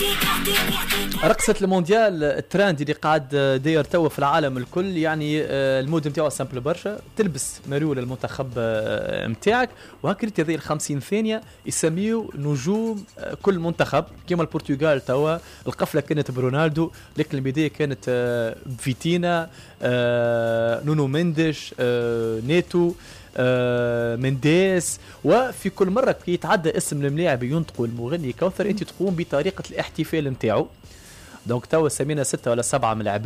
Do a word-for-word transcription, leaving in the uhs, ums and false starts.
رقصة المونديال التراند اللي قاعد داير توا في العالم الكل، يعني المود نتاعو سامبل برشا، تلبس ماريو للمنتخب نتاعك وهكا هذه الخمسين ثانية يسميو نجوم كل منتخب. كيما البرتغال توا القفلة كانت برونالدو، لكن البداية كانت فيتينا، نونو مندش، نيتو، منديس. وفي كل مرة كي يتعدى اسم الملاعب ينطقوا المغني كوثر، انت تقوم بطريقة الاحتفال نتاعو. دونك توا سمينا ستة ولا سبعة ملاعب